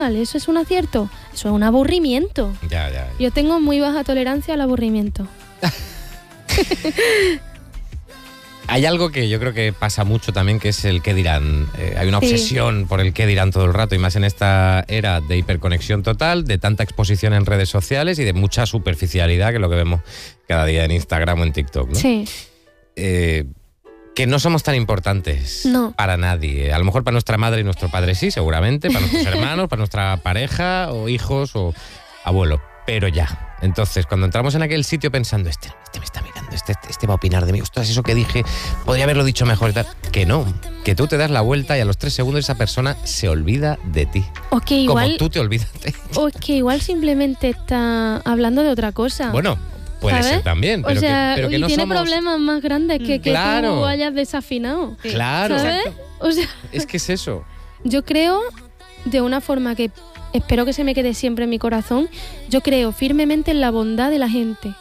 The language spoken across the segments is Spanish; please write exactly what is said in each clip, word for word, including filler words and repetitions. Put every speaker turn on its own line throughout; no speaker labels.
¿Eso es un acierto? Eso es un aburrimiento.
Ya, ya, ya.
Yo tengo muy baja tolerancia al aburrimiento.
Hay algo que yo creo que pasa mucho también, que es el qué dirán. Eh, hay una obsesión sí. por el qué dirán todo el rato, y más en esta era de hiperconexión total, de tanta exposición en redes sociales y de mucha superficialidad, que es lo que vemos cada día en Instagram o en TikTok, ¿no?
Sí.
Eh, que no somos tan importantes
no.
para nadie. A lo mejor para nuestra madre y nuestro padre sí, seguramente, para nuestros hermanos, para nuestra pareja o hijos o abuelos, pero ya. Entonces, cuando entramos en aquel sitio pensando, este, este me está mirando, este, este va a opinar de mí, ostras, eso que dije, podría haberlo dicho mejor y tal. Que no, que tú te das la vuelta y a los tres segundos esa persona se olvida de ti.
O que igual,
como tú te olvidas de ella.
O que igual simplemente está hablando de otra cosa.
Bueno, puede
¿sabes?
ser también, pero
o sea,
que, pero que
y
no
tiene
somos...
problemas más grandes que que
claro.
tú hayas desafinado.
Claro.
¿Sabes? O sea,
es que es eso.
Yo creo, de una forma que espero que se me quede siempre en mi corazón, yo creo firmemente en la bondad de la gente.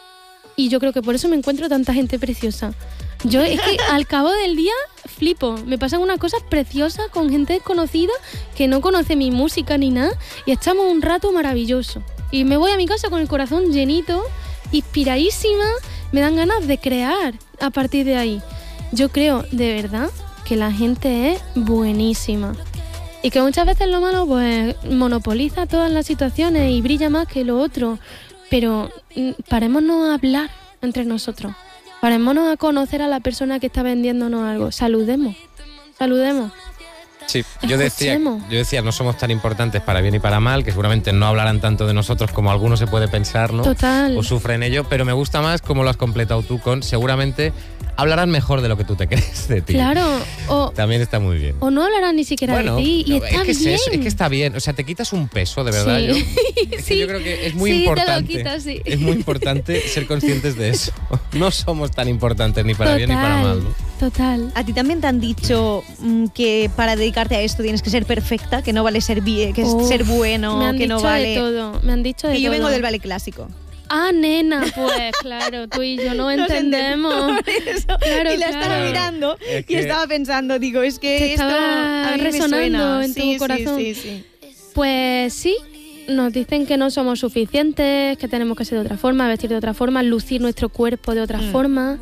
Y yo creo que por eso me encuentro tanta gente preciosa. Yo es que al cabo del día flipo. Me pasan unas cosas preciosas con gente desconocida que no conoce mi música ni nada, y echamos un rato maravilloso. Y me voy a mi casa con el corazón llenito, inspiradísima, me dan ganas de crear a partir de ahí. Yo creo, de verdad, que la gente es buenísima. Y que muchas veces lo malo pues monopoliza todas las situaciones y brilla más que lo otro. Pero parémonos a hablar entre nosotros. Parémonos a conocer a la persona que está vendiéndonos algo. Saludemos. Saludemos.
Sí, yo decía, yo decía, no somos tan importantes para bien y para mal, que seguramente no hablarán tanto de nosotros como algunos se puede pensar, ¿no?
Total.
O sufren ello, pero me gusta más cómo lo has completado tú con, seguramente hablarán mejor de lo que tú te crees de ti.
Claro. O,
también está muy bien.
O no hablarán ni siquiera
bueno,
de ti, y
no,
está
es que
bien.
Es, eso, es que está bien, o sea, te quitas un peso, de verdad.
Sí.
Yo, es
sí.
que yo creo que es muy
sí,
importante.
Te lo quitas, sí.
Es muy importante ser conscientes de eso. No somos tan importantes ni para
total,
bien ni para mal, ¿no?
Total.
¿A ti también te han dicho mmm, que para dedicarte a esto tienes que ser perfecta, que no vale ser bien, que
Uf,
es ser bueno,
me han
que
dicho
no vale?
de todo, me han dicho de
y yo
todo.
vengo del ballet clásico.
Ah, nena, pues claro, tú y yo no entendemos.
Claro, y la
claro.
estaba mirando
es que...
y estaba pensando, digo, es que
Te
esto
estaba
a mí
resonando
me suena.
en tu
sí,
corazón.
Sí, sí, sí.
Pues sí, nos dicen que no somos suficientes, que tenemos que ser de otra forma, vestir de otra forma, lucir nuestro cuerpo de otra mm. forma.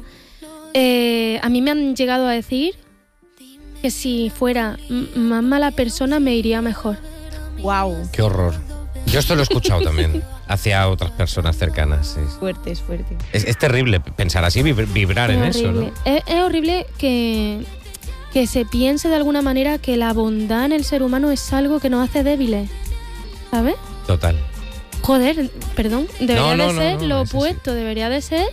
Eh, a mí me han llegado a decir que si fuera m- más mala persona me iría mejor.
Wow.
Qué horror. Yo esto lo he escuchado también hacia otras personas cercanas. Es
fuerte, es fuerte.
Es, es terrible pensar así, vibrar
es
en
horrible.
eso, ¿no?
Es, es horrible que, que se piense de alguna manera que la bondad en el ser humano es algo que nos hace débiles, ¿sabes?
Total.
Joder, perdón, debería
no, no,
de ser
no, no,
lo
no,
opuesto, debería de ser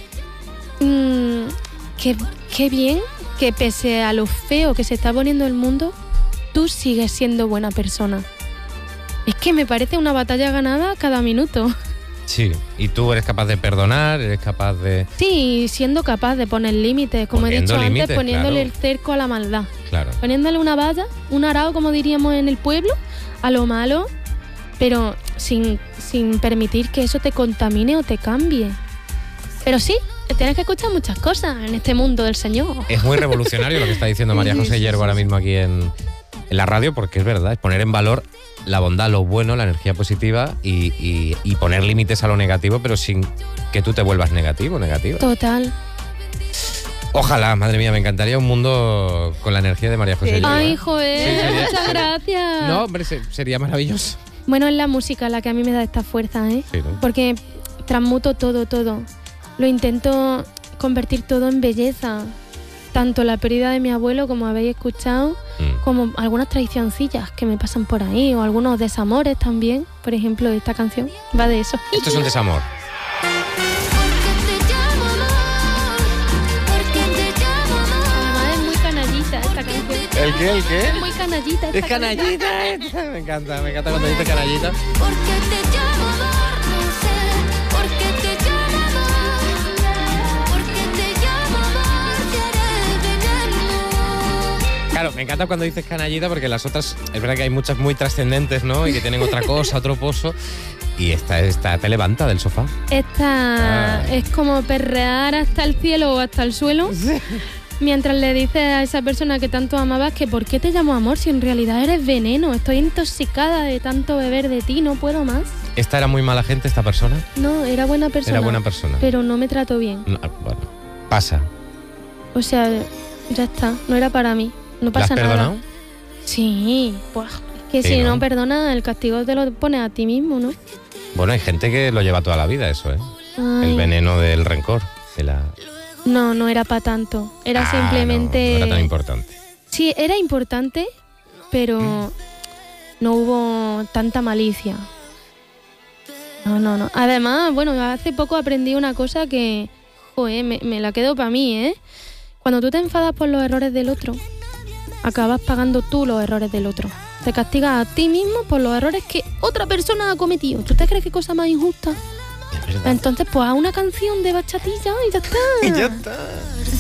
mmm, que, que bien que pese a lo feo que se está poniendo el mundo, tú sigues siendo buena persona. Es que me parece una batalla ganada cada minuto.
Sí, y tú eres capaz de perdonar, eres capaz de...
Sí, siendo capaz de poner límites, como
Poniendo
he dicho
límites,
antes, poniéndole
claro.
el cerco a la maldad.
Claro.
Poniéndole una valla, un arao, como diríamos en el pueblo, a lo malo, pero sin, sin permitir que eso te contamine o te cambie. Pero sí, tienes que escuchar muchas cosas en este mundo del Señor.
Es muy revolucionario lo que está diciendo María José Hiergo ahora mismo aquí en, en la radio, porque es verdad, es poner en valor la bondad, lo bueno, la energía positiva y, y, y poner límites a lo negativo, pero sin que tú te vuelvas negativo, negativa.
Total.
Ojalá, madre mía, me encantaría un mundo con la energía de María José Hiergo.
Ay, joder,
Sí, sería-
muchas gracias.
No, hombre, se- sería maravilloso.
Bueno, es la música la que a mí me da esta fuerza, ¿eh?
Sí, ¿no?
Porque transmuto todo, todo. Lo intento convertir todo en belleza. Tanto la pérdida de mi abuelo, como habéis escuchado,
Mm.
como algunas traicioncillas que me pasan por ahí, o algunos desamores también. Por ejemplo, esta canción va de eso.
Esto es un desamor.
Además es muy canallita esta canción.
¿El qué? ¿El qué?
Es muy canallita esta
Es canallita, ¿eh? Me encanta, me encanta cuando dices canallita.
Porque te llamo amor, no sé, porque te llamo amor, porque te llamo amor, quieres veneno.
Claro, me encanta cuando dices canallita porque las otras, es verdad que hay muchas muy trascendentes, ¿no? Y que tienen otra cosa, otro pozo. Y esta, esta te levanta del sofá.
Esta
Ah.
es como perrear hasta el cielo o hasta el suelo. Mientras le dices a esa persona que tanto amabas que ¿por qué te llamo amor si en realidad eres veneno? Estoy intoxicada de tanto beber de ti, no puedo más.
¿Esta era muy mala gente, esta persona?
No, era buena persona.
Era buena persona.
Pero no me trató bien.
No, bueno, pasa.
O sea, ya está, no era para mí. No
¿La has
pasa nada.
perdonado?
Sí, pues es que
Sí,
si
¿no?
no perdonas, el castigo te lo pones a ti mismo, ¿no?
Bueno, hay gente que lo lleva toda la vida eso, ¿eh?
Ay.
El veneno del rencor. De la...
No, no era para tanto. Era
Ah,
simplemente...
No, no era tan importante.
Sí, era importante, pero no hubo tanta malicia. No, no, no. Además, bueno, hace poco aprendí una cosa que, joder, me, me la quedo para mí, ¿eh? Cuando tú te enfadas por los errores del otro, acabas pagando tú los errores del otro. Te castigas a ti mismo por los errores que otra persona ha cometido. ¿Tú te crees qué cosa más injusta?
Es verdad.
Entonces, pues haz una canción de bachatilla y ya está.
Y ya está.